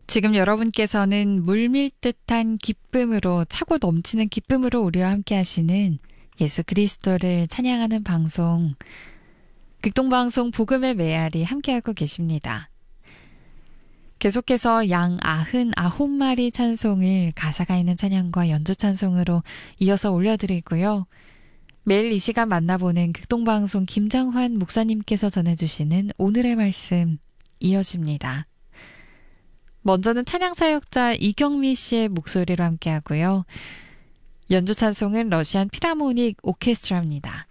지금 여러분께서는 물밀듯한 기쁨으로 차고 넘치는 기쁨으로 우리와 함께 하시는 예수 그리스도를 찬양하는 방송 극동방송 복음의 메아리 함께하고 계십니다. 계속해서 양 99마리 찬송을 가사가 있는 찬양과 연주 찬송으로 이어서 올려드리고요. 매일 이 시간 만나보는 극동방송 김정환 목사님께서 전해주시는 오늘의 말씀 이어집니다. 먼저는 찬양사역자 이경미 씨의 목소리로 함께하고요. 연주 찬송은 러시안 필하모닉 오케스트라입니다.